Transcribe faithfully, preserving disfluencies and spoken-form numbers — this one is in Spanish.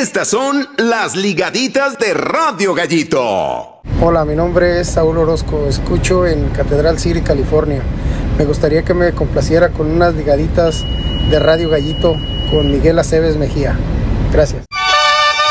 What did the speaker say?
Estas son las ligaditas de Radio Gallito. Hola, mi nombre es Saúl Orozco, escucho en Catedral City, California. Me gustaría que me complaciera con unas ligaditas de Radio Gallito con Miguel Aceves Mejía. Gracias.